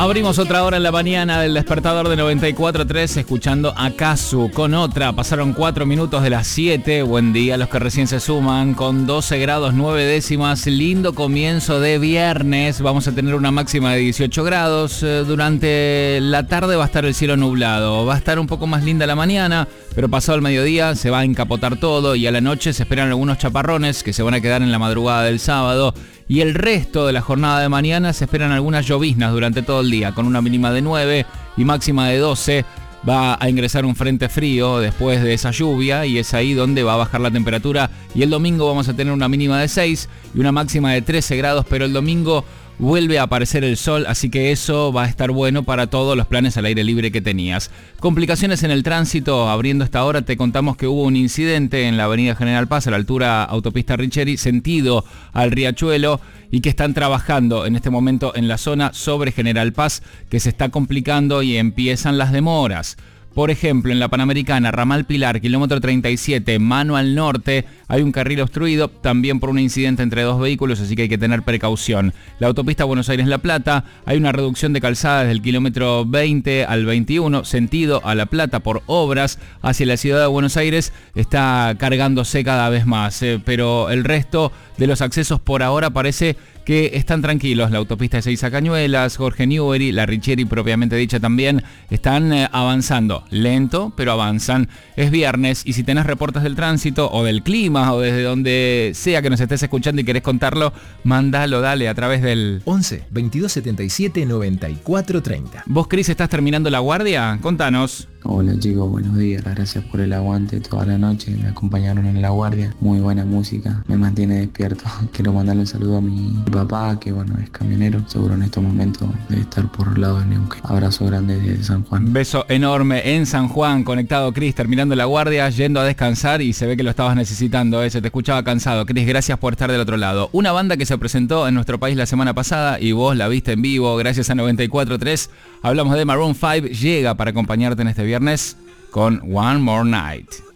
Abrimos otra hora en la mañana del despertador de 94.3 escuchando a Casu con otra. Pasaron 4 minutos de las 7. Buen día a los que recién se suman con 12 grados 9 décimas. Lindo comienzo de viernes. Vamos a tener una máxima de 18 grados. Durante la tarde va a estar el cielo nublado. Va a estar un poco más linda la mañana, pero pasado el mediodía se va a encapotar todo y a la noche se esperan algunos chaparrones que se van a quedar en la madrugada del sábado. Y el resto de la jornada de mañana se esperan algunas lloviznas durante todo el día, con una mínima de 9 y máxima de 12. Va a ingresar un frente frío después de esa lluvia y es ahí donde va a bajar la temperatura. Y el domingo vamos a tener una mínima de 6 y una máxima de 13 grados, pero el domingo vuelve a aparecer el sol, así que eso va a estar bueno para todos los planes al aire libre que tenías. Complicaciones en el tránsito. Abriendo esta hora te contamos que hubo un incidente en la avenida General Paz a la altura autopista Richeri, sentido al Riachuelo, y que están trabajando en este momento en la zona sobre General Paz, que se está complicando y empiezan las demoras. Por ejemplo, en la Panamericana, Ramal Pilar, kilómetro 37, mano al norte, hay un carril obstruido, también por un incidente entre dos vehículos, así que hay que tener precaución. La autopista Buenos Aires-La Plata, hay una reducción de calzada desde el kilómetro 20 al 21, sentido a La Plata, por obras hacia la ciudad de Buenos Aires, está cargándose cada vez más, pero el resto de los accesos por ahora parece que están tranquilos. La autopista de Seiza Cañuelas, Jorge Newbery, la Richeri propiamente dicha también, están avanzando, lento, pero avanzan. Es viernes y si tenés reportes del tránsito o del clima o desde donde sea que nos estés escuchando y querés contarlo, mandalo, dale, a través del 11 22 77 94 30. ¿Vos, Cris, estás terminando la guardia? Contanos. Hola chicos, buenos días, gracias por el aguante toda la noche, me acompañaron en la guardia, muy buena música, me mantiene despierto. Quiero mandarle un saludo a mi papá, que bueno, es camionero, seguro en estos momentos debe estar por el lado de Neuquén. Abrazo grande desde San Juan. Beso enorme en San Juan, conectado Cris, terminando la guardia, yendo a descansar y se ve que lo estabas necesitando, se te escuchaba cansado. Cris, gracias por estar del otro lado. Una banda que se presentó en nuestro país la semana pasada y vos la viste en vivo gracias a 94.3, hablamos de Maroon 5, llega para acompañarte en este viernes con One More Night.